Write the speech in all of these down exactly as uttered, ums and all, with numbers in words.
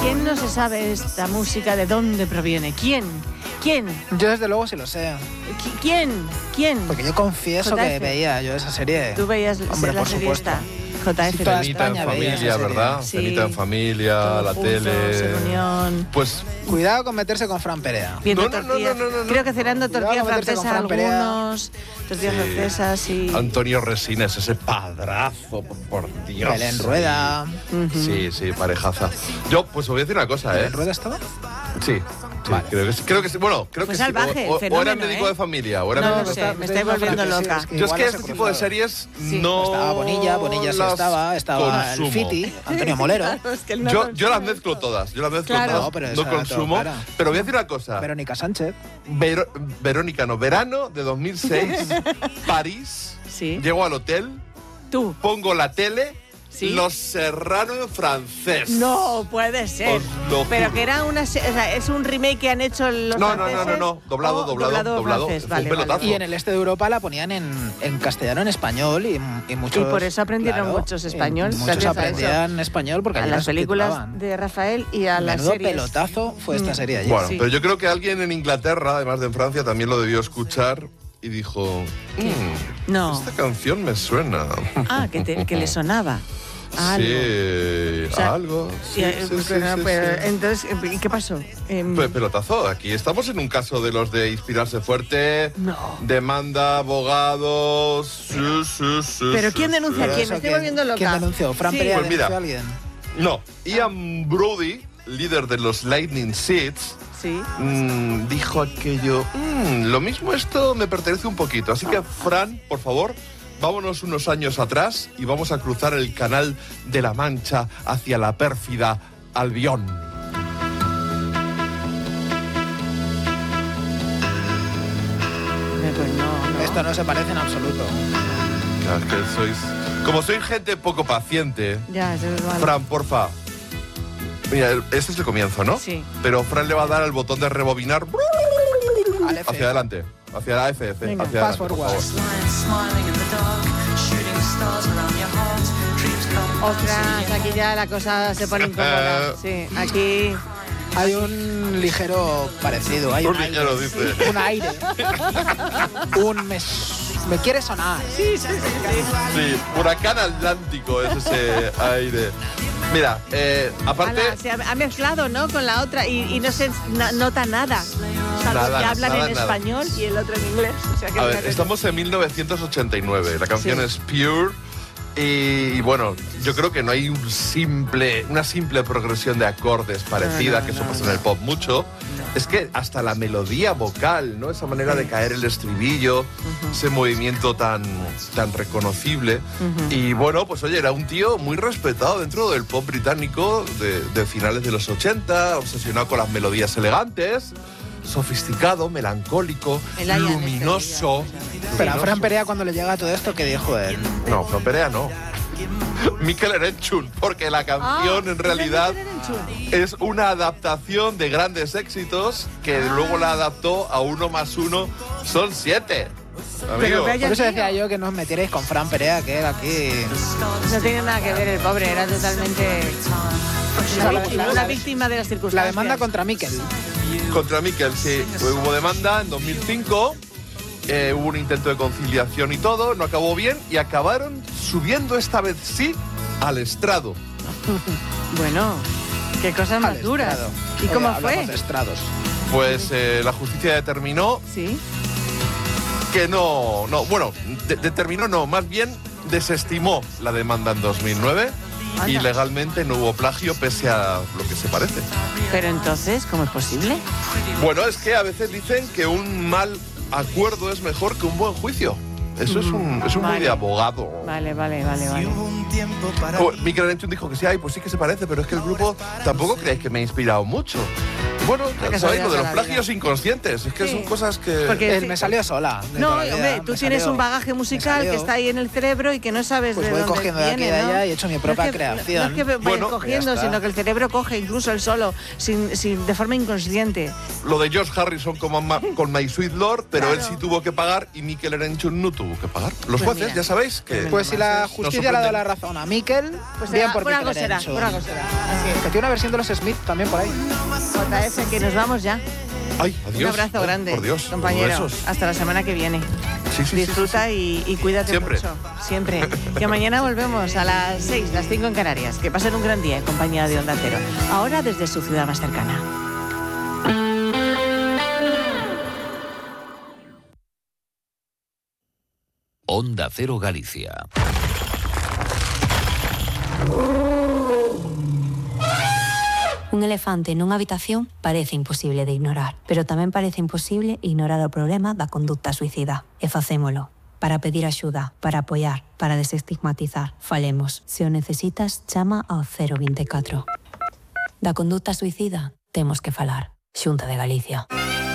¿Quién no se sabe esta música? ¿De dónde proviene? ¿Quién? ¿Quién? Yo desde luego sí lo sé. ¿Quién? ¿Quién? Porque yo confieso J F. que veía yo esa serie. Tú veías Hombre, la por serie supuesto. esta. J F. Toda Cenita en España veía esa familia, serie. ¿verdad? Sí. Cenita en familia, Todos la juntos, tele. en unión. Pues Cuidado con meterse con Fran Perea. Viendo No, no, no, tortillas. no, no, no. Creo que cenando Cuidado tortillas con meterse con francesas Fran Perea. algunos. Tortillas Sí. francesas y... Antonio Resines, ese padrazo, por Dios. Belén Rueda. Ujú. Sí, sí, parejaza. Yo, pues os voy a decir una cosa, ¿eh? ¿Belén Rueda estaba? Sí. Sí, Vale. creo que sí, creo que sí. Bueno, creo Fue que salvaje, sí. el O, o, o fenómeno, era médico ¿eh? de familia, o era No médico lo de sé, familia. me estoy volviendo Sí, loca. es que Yo es igual que las he este tipo de cruzado. series Sí. no. Estaba Bonilla, Bonilla sí las estaba, estaba el consumo. Fiti, Antonio Molero. Es que él no Yo, yo las consume mezclo esto. todas, yo las mezclo Claro. todas. No, pero No esa consumo. todo clara. Pero voy a decir una cosa. Verónica Sánchez. Vero- Verónica, no, verano de dos mil seis, París. Sí. Llego al hotel, Tú. pongo la tele, Sí. Los Serrano en francés. No puede ser. Os lo Pero juro. que era una, se- o sea, es un remake que han hecho los No, no, no, franceses. no, no. Doblado, o doblado, doblado. francés. Fue un Vale, vale, pelotazo. Y en el este de Europa la ponían en, en castellano, en español y, y muchos. Y por eso aprendieron claro, muchos y español, Muchos gracias a aprendían español porque A allí las las películas subtitulaban. de Rafael y a las Menudo series. pelotazo fue esta Mm. serie allí. Bueno, Sí. pero yo creo que alguien en Inglaterra, además de en Francia, también lo debió escuchar y dijo: "Mm, No. esta canción me suena". Ah, que, te- que le sonaba. A algo. Sí, O sea, algo. Sí, Y, eh, sí, sí, pero, sí, pero, sí. entonces, ¿y qué pasó? Em, Pues pelotazo, aquí estamos en un caso de los de inspirarse fuerte, No. demanda, abogados, sí, sí, sí. ¿Pero sí, quién denuncia sí. a quién? Eso, Me estoy volviendo loca. ¿Quién denunció? ¿Fran Sí. Perea Pues mira. denunció a alguien? No, Ian Brody, líder de los Lightning Seeds, Sí. mm, dijo aquello, "Mm, lo mismo esto me pertenece un poquito, así que Fran, por favor, vámonos unos años atrás y vamos a cruzar el canal de la Mancha hacia la pérfida Albión". Eh, Pues no, no. Esto no se parece en absoluto. Claro, es que sois... Como soy gente poco paciente, Ya, eso es malo. Fran, porfa. Mira, este es el comienzo, ¿no? Sí. Pero Fran le va a dar al botón de rebobinar Al F. hacia adelante, hacia la F F, Venga. hacia Fast adelante, por forward. favor. Ostras, aquí ya la cosa se pone incómoda. Sí, aquí... Hay un ligero parecido. Hay Un un, aire. ligero, dice. Un aire. un me, me quiere sonar. Sí, sí, sí. Sí, huracán atlántico es ese aire. Mira, eh, aparte... Ala, se ha, ha mezclado, ¿no? Con la otra y, y no se na- nota nada. Salvo Nada, que hablan nada, en nada. español y el otro en inglés. O sea que A mira ver, que- estamos en mil novecientos ochenta y nueve, la canción Sí. es Pure y, y bueno, yo creo que no hay un simple, una simple progresión de acordes parecida, No, no, que eso no, pasa no. en el pop mucho. Es que hasta la melodía vocal, ¿no? Esa manera de caer el estribillo, ese movimiento tan, tan reconocible. Ujú. Y bueno, pues oye, era un tío muy respetado dentro del pop británico de, de finales de los ochenta, obsesionado con las melodías elegantes, sofisticado, melancólico, El Ian luminoso. este, Pero a luminoso. Fran Perea cuando le llega todo esto, ¿qué dijo él? No, Fran Perea no. Mikel Erenchun, porque la canción Ah, en realidad Mikel Erenchun. es una adaptación de grandes éxitos que Ah. luego la adaptó a uno más uno, son siete. Amigo, vaya- Por eso tío. decía yo que no os metierais con Fran Perea, que él aquí... No tiene nada que ver el pobre, era totalmente O sea, una, la- víctima, la- una la- víctima de las circunstancias. La demanda contra Mikel. contra Mikel, sí. Hubo demanda en dos mil cinco, eh, hubo un intento de conciliación y todo, no acabó bien y acabaron subiendo esta vez sí al estrado. Bueno, qué cosas más Al duras. estrado. ¿Y Oye, cómo hablamos fue? de estrados. Pues eh, la justicia determinó Sí. que no, no, bueno, de- determinó no, más bien desestimó la demanda en dos mil nueve y Anda. legalmente no hubo plagio pese a lo que se parece. Pero entonces, ¿cómo es posible? Bueno, es que a veces dicen que un mal acuerdo es mejor que un buen juicio. Eso es un, es un muy Vale. de abogado. Vale, vale, vale, vale. Oh, Mikel Erenchun dijo que sí, ay, pues sí que se parece, pero es que el grupo tampoco creéis que me ha inspirado mucho. Bueno, La ya sabéis, lo de los casualidad de la plagios inconscientes. Es que Sí. son cosas que... Porque- Él me salió sola. de No, toda la vida, hombre, tú me tienes salió- un bagaje me musical salió. que está ahí en el cerebro y que no sabes Pues de voy dónde cogiendo de aquí viene, y de ¿no? allá y he hecho mi No propia es que- creación. No es que vayas Bueno, cogiendo, ya está. sino que el cerebro coge incluso el solo, sin, sin, de forma inconsciente. Lo de George Harrison con, Ma- con My Sweet Lord, pero Claro. él sí tuvo que pagar y Mikel Erenchun no tuvo que pagar. Los Pues jueces, mira. ya sabéis que... Pues Pues si la Nos justicia le ha dado la sorprenden. razón a Mikel, Pues bien será- por por algo Mikel será, Erenchun. por algo será. Así es. Que tiene una versión de los Smith también por ahí. J S, que nos vamos ya. Ay, adiós. Un abrazo Ay, grande, por Dios, compañero. besos. Hasta la semana que viene. Sí, sí, sí, Disfruta sí, sí. Y, y cuídate Siempre. mucho. Siempre. Que mañana volvemos a las seis, las cinco en Canarias. Que pasen un gran día en compañía de Onda Cero. Ahora desde su ciudad más cercana. Onda Cero Galicia. Un elefante nunha habitación parece imposible de ignorar, pero tamén parece imposible ignorar o problema da conducta suicida. E facémolo. Para pedir axuda, para apoiar, para desestigmatizar. Falemos. Se o necesitas, chama ao cero veinticuatro. Da conduta suicida, temos que falar. Xunta de Galicia.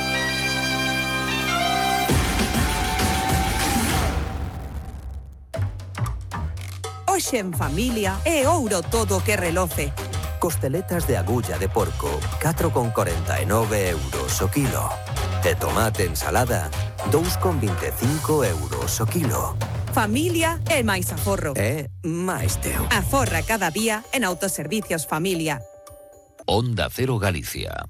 Hoxe en familia é ouro todo o que reloce. Costeletas de agulla de porco, catro con corenta e nove euros o kilo. E tomate ensalada, dous con vinte e cinco euros o kilo. Familia é máis aforro. E máis teu. Aforra cada día en Autoservicios Familia. Onda Cero Galicia.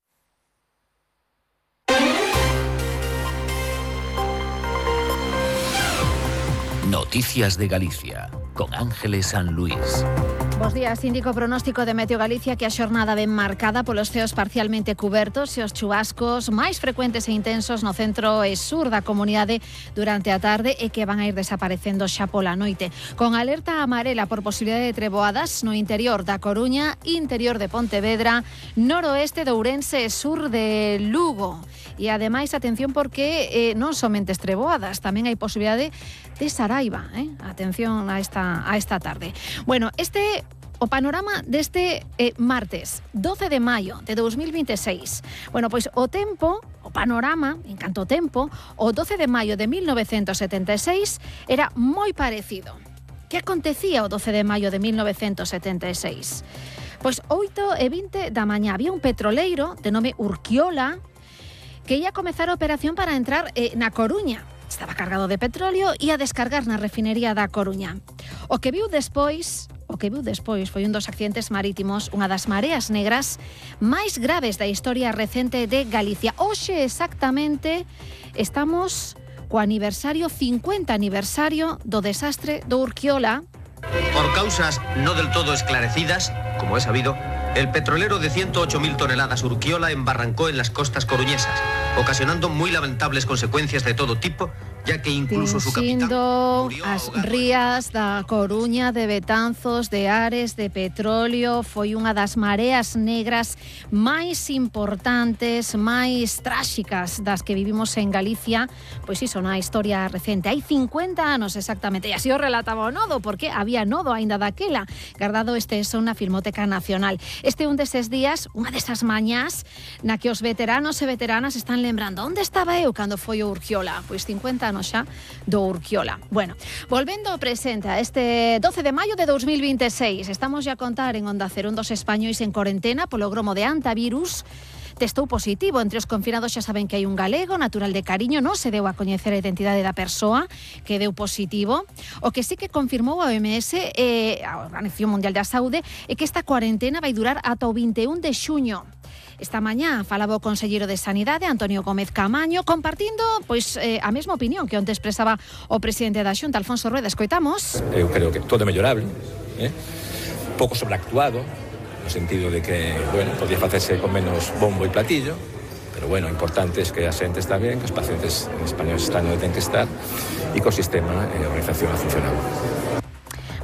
Noticias de Galicia, con Ángeles San Luis. Bos días, indico o pronóstico de Meteo Galicia que a xornada ven marcada polos ceos parcialmente cubertos e os chubascos máis frecuentes e intensos no centro e sur da comunidade durante a tarde e que van a ir desaparecendo xa pola noite. Con alerta amarela por posibilidade de treboadas no interior da Coruña, interior de Pontevedra, noroeste de Ourense e sur de Lugo. E ademais, atención porque eh, non somente treboadas, tamén hai posibilidade de Saraiva, eh? Atención a esta, a esta tarde. Bueno, este o panorama deste eh, martes, doce de maio de dos mil veintiséis. Bueno, pois o tempo, o panorama, en canto ao tempo, o doce de maio de mil novecentos setenta e seis era moi parecido. Que acontecía o doce de maio de mil novecentos setenta e seis? Pois oito e vinte da mañá había un petroleiro de nome Urquiola que ia comezar a operación para entrar eh, na Coruña. Estaba cargado de petróleo e a descargar na refinería da Coruña. O que viu despois, o que viu despois foi un dos accidentes marítimos, unha das mareas negras máis graves da historia recente de Galicia. Hoxe exactamente estamos co aniversario, cincuenta aniversario do desastre do Urquiola. Por causas no del todo esclarecidas, como es sabido, el petrolero de ciento ocho mil toneladas Urquiola embarrancó en las costas coruñesas, ocasionando muy lamentables consecuencias de todo tipo, ya que incluso su capitán Tinsindo murió as ahogado. rías da Coruña, de Betanzos, de Ares, de petróleo. Foi unha das mareas negras máis importantes, máis tráxicas das que vivimos en Galicia. Pois iso, na historia recente. Hai cincuenta anos exactamente. E así o relataba o Nodo, porque había Nodo aínda daquela, guardado este son na Filmoteca Nacional. Este é un deses días, unha desas mañás, na que os veteranos e veteranas están lembrando onde estaba eu cando foi o Urquiola. Pois cincuenta anos xa do Urquiola. Bueno, volvendo ao presente, a este doce de maio de dos mil veintiséis, estamos ya a contar en Onda Cero un dos españois en corentena polo gromo de antivirus. Testou positivo. Entre os confinados xa saben que hai un galego, natural de Cariño, non se deu a coñecer a identidade da persoa que deu positivo. O que sí que confirmou a O M S, eh, a Organización Mundial da Saúde, é que esta cuarentena vai durar ata o vinte e un de xuño. Esta mañá falaba o conselleiro de Sanidade, Antonio Gómez Camaño, compartindo pois eh, a mesma opinión que onte expresaba o presidente da Xunta, Alfonso Rueda. Escoitamos. Eu creo que todo é mellorable, eh? pouco sobreactuado, no sentido de que, bueno, podía facerse con menos bombo e platillo, pero, bueno, o importante é que a xente está ben, que os pacientes españoles están onde ten que estar e que o sistema e a organización ha funcionado.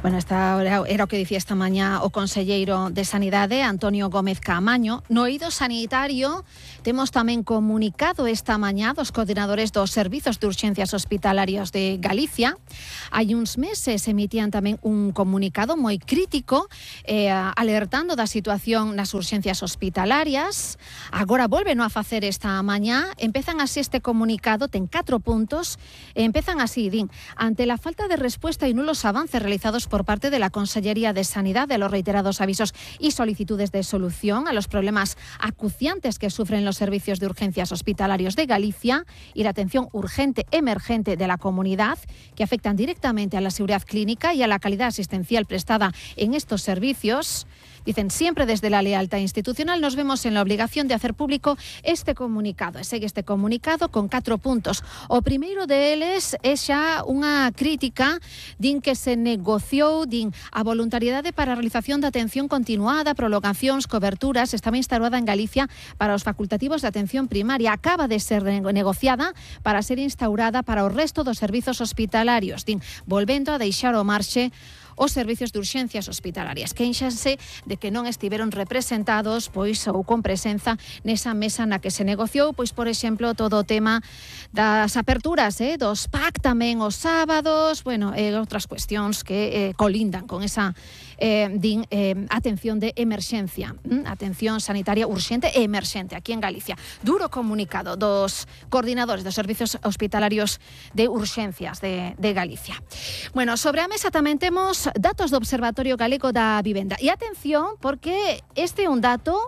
Bueno, esta era o que dicía esta mañá o conselleiro de Sanidade, Antonio Gómez Caamaño. No eido sanitario temos tamén comunicado esta mañá dos coordinadores dos servizos de urxencias hospitalarios de Galicia. Hai uns meses emitían tamén un comunicado moi crítico eh, alertando da situación nas urxencias hospitalarias. Agora volven a facer esta mañá. Empezan así este comunicado, ten catro puntos, e empezan así, din, ante la falta de respuesta y nulos avances realizados por parte de la Consellería de Sanidad de los reiterados avisos y solicitudes de solución a los problemas acuciantes que sufren los servicios de urgencias hospitalarios de Galicia y la atención urgente emergente de la comunidad, que afectan directamente a la seguridad clínica y a la calidad asistencial prestada en estos servicios. Dicen, siempre desde la lealtad institucional nos vemos en la obligación de hacer público este comunicado. E segue este comunicado con catro puntos. O primeiro deles é xa unha crítica, din que se negociou, din, a voluntariedade para a realización da atención continuada, prolongacións, coberturas, estaba instaurada en Galicia para os facultativos de atención primaria. Acaba de ser negociada para ser instaurada para o resto dos servizos hospitalarios. Din, volvendo a deixar o marxe os servicios de urxencias hospitalarias. Queixanse de que non estiveron representados pois ou con presenza nesa mesa na que se negociou, pois por exemplo, todo o tema das aperturas, eh, dos P A C tamén os sábados, bueno, e outras cuestións que eh, colindan con esa eh, din, eh, atención de emerxencia, hm? atención sanitaria urxente e emerxente aquí en Galicia. Duro comunicado dos coordinadores dos servicios hospitalarios de urxencias de, de Galicia. Bueno, sobre a mesa tamén temos datos do Observatorio Galego da Vivenda. E atención, porque este é un dato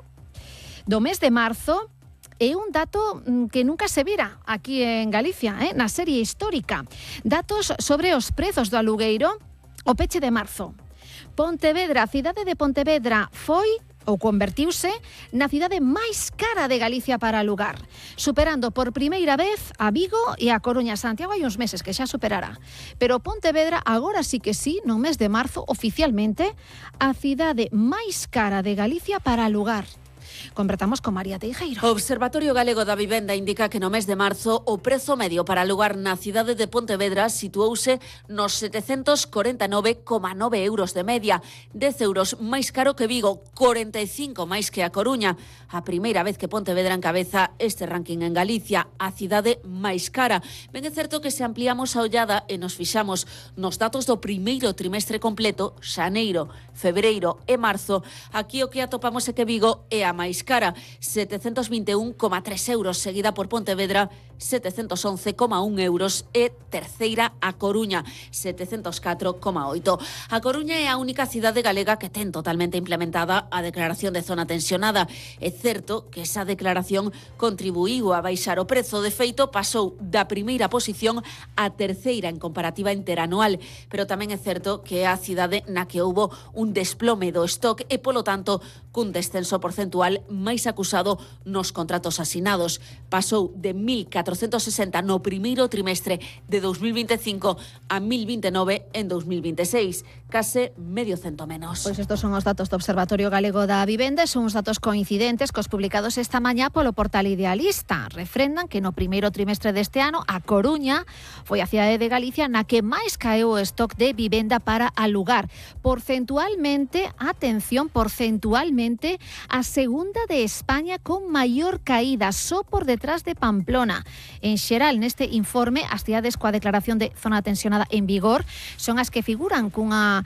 do mes de marzo, é un dato que nunca se vira aquí en Galicia, eh, na serie histórica. Datos sobre os prezos do alugueiro o peche de marzo. Pontevedra, a cidade de Pontevedra foi ou convertiuse na cidade máis cara de Galicia para alugar, superando por primeira vez a Vigo e a Coruña. Santiago hai uns meses que xa superará, pero Pontevedra agora sí que sí, no mes de marzo, oficialmente, a cidade máis cara de Galicia para alugar. Convertamos con María Teijeiro. O Observatorio Galego da Vivenda indica que no mes de marzo o prezo medio para alugar na cidade de Pontevedra situouse nos setecentos corenta e nove coma nove euros de media, dez euros máis caro que Vigo, corenta e cinco máis que a Coruña. A primeira vez que Pontevedra encabeza este ranking en Galicia, a cidade máis cara. Ben é certo que se ampliamos a ollada e nos fixamos nos datos do primeiro trimestre completo, xaneiro, febreiro e marzo, aquí o que atopamos é que Vigo é a máis cara, setecentos vinte e un coma tres euros, seguida por Pontevedra, setecentos once coma un euros, e terceira a Coruña, setecentos catro coma oito. A Coruña é a única cidade galega que ten totalmente implementada a declaración de zona tensionada. É certo que esa declaración contribuiu a baixar o prezo, de feito pasou da primeira posición a terceira en comparativa interanual, pero tamén é certo que é a cidade na que houbo un desplome do stock e, polo tanto, cun descenso porcentual máis acusado nos contratos asinados. Pasou de mil catrocentos sesenta no primeiro trimestre de dos mil vinte e cinco a mil vinte e nove en dos mil vinte e seis, case medio cento menos. Pois estos son os datos do Observatorio Galego da Vivenda, son os datos coincidentes cos publicados esta mañá polo portal Idealista. Refrendan que no primeiro trimestre deste ano a Coruña foi a cidade de Galicia na que máis caeu o stock de vivenda para alugar. Porcentualmente, atención, porcentualmente, a segunda de España con maior caída, só por detrás de Pamplona. En xeral, neste informe, as cidades coa declaración de zona tensionada en vigor son as que figuran cunha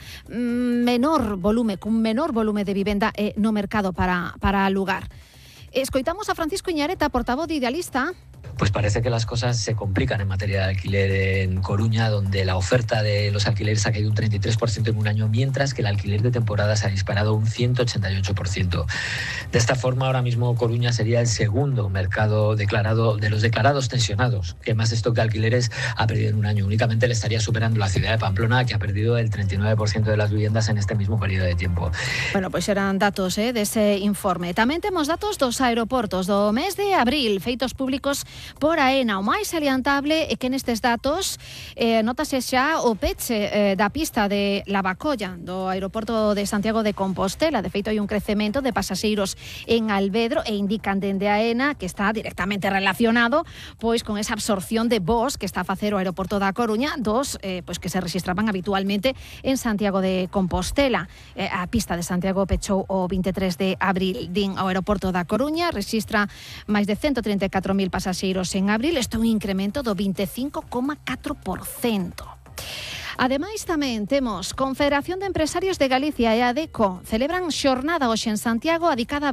menor volume, cun menor volume de vivenda eh, no mercado para, para alugar. Escoitamos a Francisco Iñareta, portavoz de Idealista. Pues parece que las cosas se complican en materia de alquiler en Coruña, donde la oferta de los alquileres ha caído un treinta y tres por ciento en un año, mientras que el alquiler de temporada se ha disparado un ciento ochenta y ocho por ciento. De esta forma, ahora mismo Coruña sería el segundo mercado declarado de los declarados tensionados, que más stock de alquileres ha perdido en un año. Únicamente le estaría superando la ciudad de Pamplona, que ha perdido el treinta y nueve por ciento de las viviendas en este mismo periodo de tiempo. Bueno, pois eran datos eh, dese informe. Tamén temos datos dos aeroportos do mes de abril, feitos públicos por AENA. O máis salientable é que nestes datos eh, notase xa o peche eh, da pista de Lavacolla do aeroporto de Santiago de Compostela. De feito, hai un crecemento de pasaxeiros en Alvedro e indican dende AENA que está directamente relacionado pois con esa absorción de voos que está a facer o aeroporto da Coruña dos eh, pois que se registraban habitualmente en Santiago de Compostela. Eh, a pista de Santiago pechou o veintitrés de abril. Din ao aeroporto da Coruña registra máis de ciento treinta e catro mil pasaxeiros en abril. Isto é un incremento do veinticinco coma catro por cento. Ademais, tamén temos Confederación de Empresarios de Galicia e ADECO celebran xornada hoxe en Santiago dedicada